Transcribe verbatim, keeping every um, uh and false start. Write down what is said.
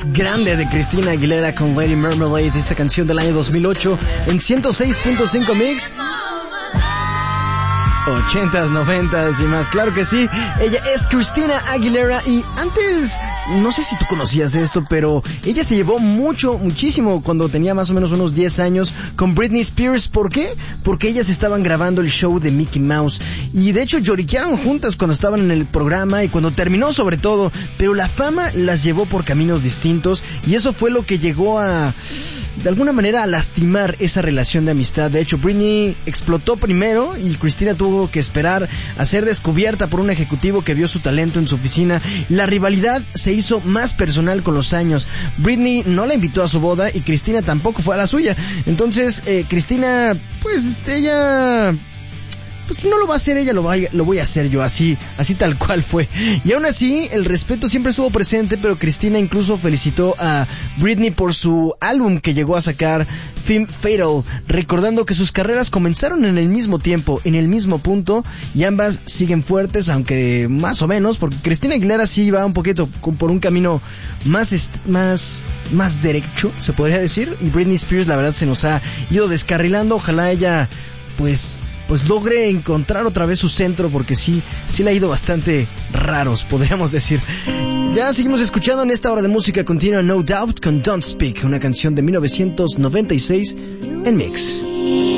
más grande de Christina Aguilera con Lady Marmalade, esta canción del año dos mil ocho en ciento seis punto cinco Mix. ochentas, noventas y más, claro que sí. Ella es Christina Aguilera y antes, no sé si tú conocías esto, pero ella se llevó mucho, muchísimo cuando tenía más o menos unos diez años con Britney Spears. ¿Por qué? Porque ellas estaban grabando el show de Mickey Mouse y de hecho lloriquearon juntas cuando estaban en el programa y cuando terminó sobre todo, pero la fama las llevó por caminos distintos y eso fue lo que llegó a, de alguna manera, a lastimar esa relación de amistad. De hecho, Britney explotó primero y Christina tuvo que esperar a ser descubierta por un ejecutivo que vio su talento en su oficina. La rivalidad se hizo más personal con los años. Britney no la invitó a su boda y Christina tampoco fue a la suya. Entonces, eh, Christina, pues ella... pues si no lo va a hacer ella, lo, va, lo voy a hacer yo, así, así tal cual fue. Y aún así, el respeto siempre estuvo presente, pero Christina incluso felicitó a Britney por su álbum que llegó a sacar, Femme Fatale, recordando que sus carreras comenzaron en el mismo tiempo, en el mismo punto, y ambas siguen fuertes, aunque más o menos, porque Christina Aguilera sí va un poquito por un camino más, est- más, más derecho, se podría decir, y Britney Spears la verdad se nos ha ido descarrilando. Ojalá ella, pues... pues logre encontrar otra vez su centro, porque sí, sí le ha ido bastante raros, podríamos decir. Ya seguimos escuchando en esta hora de música continua No Doubt con Don't Speak, una canción de mil novecientos noventa y seis en Mix.